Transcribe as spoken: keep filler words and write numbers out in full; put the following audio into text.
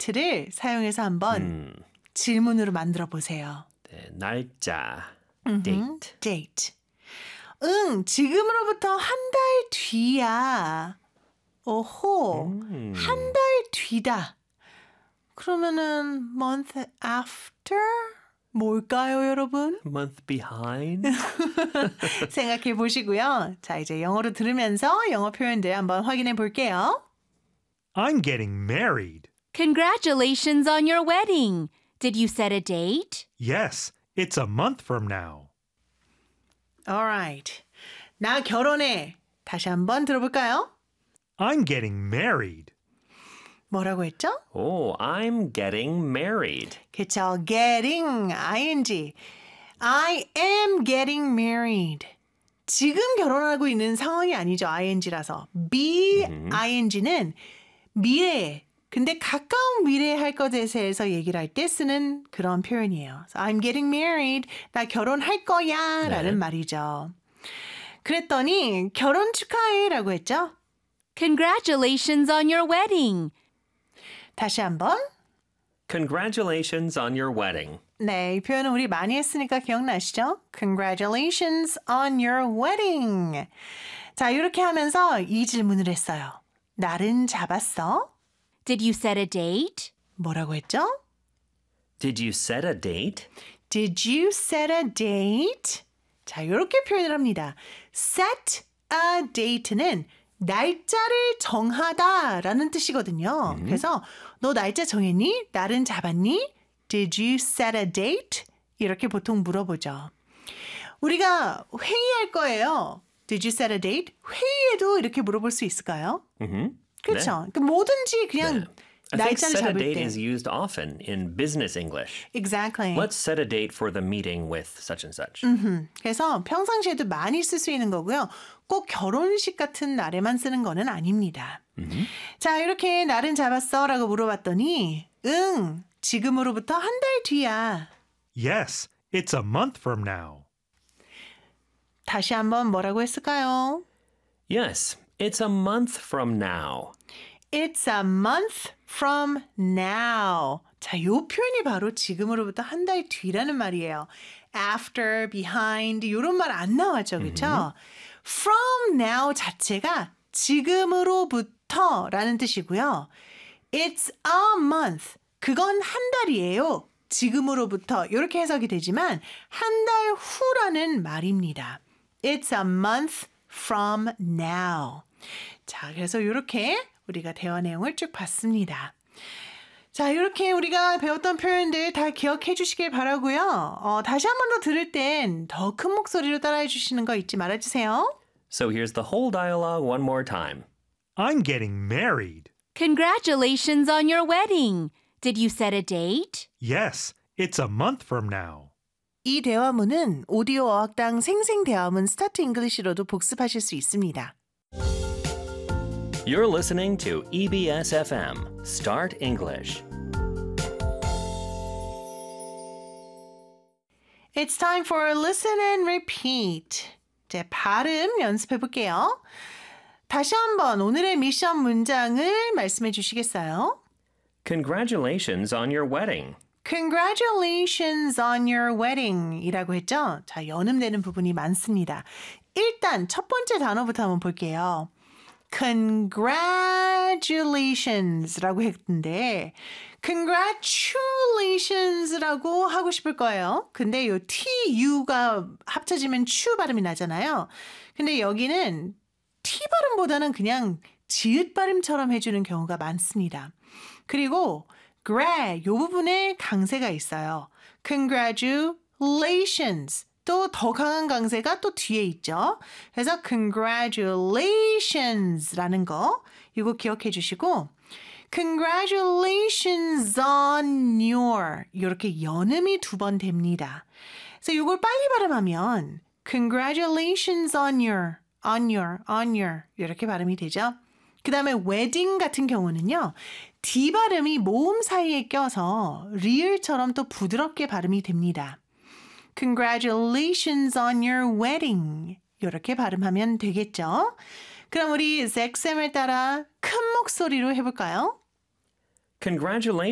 date를 사용해서 한번 음, 질문으로 만들어 보세요. 네, 날짜, 음흠, date. date. 응, 지금으로부터 한 달 뒤야. 오호, 음. 한 달 뒤다. 그러면은 month after? 뭘까요, 여러분? month behind? 생각해 보시고요. 자, 이제 영어로 들으면서 영어 표현들 한번 확인해 볼게요. I'm getting married. Congratulations on your wedding. Did you set a date? Yes, it's a month from now. Alright. 나 결혼해. 다시 한번 들어볼까요? I'm getting married. 뭐라고 했죠? Oh, I'm getting married. 그쵸. getting, ing. I am getting married. 지금 결혼하고 있는 상황이 아니죠. ing라서. be, ing는 미래에. 근데 가까운 미래에 할 것에 대해서 얘기를 할 때 쓰는 그런 표현이에요. So I'm getting married. 나 결혼할 거야. 라는 네. 말이죠. 그랬더니 결혼 축하해 라고 했죠. Congratulations on your wedding. 다시 한번. Congratulations on your wedding. 네, 이 표현은 우리 많이 했으니까 기억나시죠? Congratulations on your wedding. 자, 이렇게 하면서 이 질문을 했어요. 날은 잡았어? Did you set a date? 뭐라고 했죠? Did you set a date? Did you set a date? 자, 이렇게 표현을 합니다. Set a date는 날짜를 정하다라는 뜻이거든요. 음. 그래서 너 날짜 정했니? 날은 잡았니? Did you set a date? 이렇게 보통 물어보죠. 우리가 회의할 거예요. Did you set a date? 회의에도 이렇게 물어볼 수 있을까요? Mm-hmm. 그렇죠. 네. 뭐든지 그냥 네. I think 날짜를 set a 잡을 date 때. is used often in business English. Exactly. Let's set a date for the meeting with such and such. 음흠. 그래서 평상시에도 많이 쓸 수 있는 거고요. 꼭 결혼식 같은 날에만 쓰는 거는 아닙니다. 음흠. 자, 이렇게 날은 잡았어? 라고 물어봤더니 응, 지금으로부터 한 달 뒤야. Yes, it's a month from now. 다시 한번 뭐라고 했을까요? Yes, it's a month from now. It's a month from now. 자, 요 표현이 바로 지금으로부터 한 달 뒤라는 말이에요. After, behind 이런 말 안 나왔죠, 그렇죠? From now 자체가 지금으로부터라는 뜻이고요. It's a month. 그건 한 달이에요. 지금으로부터 이렇게 해석이 되지만 한 달 후라는 말입니다. It's a month from now. 자, 그래서 이렇게 우리가 대화 내용을 쭉 봤습니다. 자, 이렇게 우리가 배웠던 표현들 다 기억해 주시길 바라고요. 어, 다시 한 번 더 들을 땐 더 큰 목소리로 따라해 주시는 거 잊지 말아주세요. So here's the whole dialogue one more time. I'm getting married. Congratulations on your wedding. Did you set a date? Yes, it's a month from now. 이 대화문은 오디오 어학당 생생대화문 스타트 잉글리시로도 복습하실 수 있습니다. You're listening to E B S F M, Start English. It's time for listen and repeat. 이제 발음 연습해 볼게요. 다시 한번 오늘의 미션 문장을 말씀해 주시겠어요? Congratulations on your wedding. Congratulations on your wedding 이라고 했죠? 자, 연음되는 부분이 많습니다. 일단 첫 번째 단어부터 한번 볼게요. Congratulations라고 했는데 Congratulations라고 하고 싶을 거예요. 근데 요 T-U가 합쳐지면 추 발음이 나잖아요. 근데 여기는 T 발음보다는 그냥 지읒 발음처럼 해주는 경우가 많습니다. 그리고 gra 요 부분에 강세가 있어요. Congratulations 또 더 강한 강세가 또 뒤에 있죠. 그래서 congratulations라는 거 이거 기억해 주시고 congratulations on your 이렇게 연음이 두 번 됩니다. 그래서 이걸 빨리 발음하면 congratulations on your, on your, on your 이렇게 발음이 되죠. 그 다음에 wedding 같은 경우는요. D 발음이 모음 사이에 껴서 리을처럼 또 부드럽게 발음이 됩니다. Congratulations on your wedding. 이렇게 발음하면 되겠죠? 그럼 우리 잭쌤을 따라 큰 목소리로 해볼까요? Congratulations.